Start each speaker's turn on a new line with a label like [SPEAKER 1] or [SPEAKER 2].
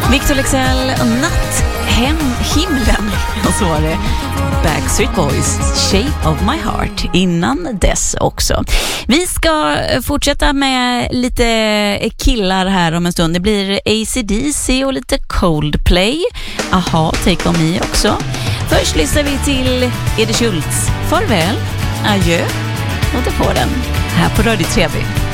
[SPEAKER 1] Victor Leksell, Natt, himlen, och så var det Backstreet Boys, Shape of My Heart innan dess också. Vi ska fortsätta med lite killar här om en stund. Det blir AC/DC och lite Coldplay. Aha, Take On Me också. Först lyssnar vi till Ede Schultz. Farväl, adjö, och ta på den här på Radio 3.